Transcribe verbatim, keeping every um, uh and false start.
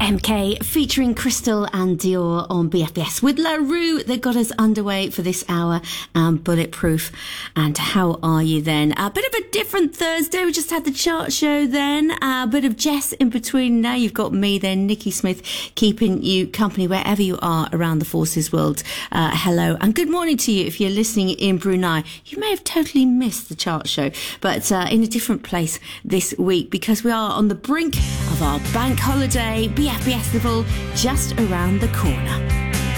M K featuring Crystal and Dior on B F B S with La Rue that got us underway for this hour, um, Bulletproof. And how are you then? A bit of a different Thursday. We just had the chart show then, a bit of Jess in between. Now you've got me then, Nikki Smith, keeping you company wherever you are around the Forces world. Uh, hello and good morning to you if you're listening in Brunei. You may have totally missed the chart show, but uh, in a different place this week because we are on the brink of our bank holiday, B F B S level, just around the corner.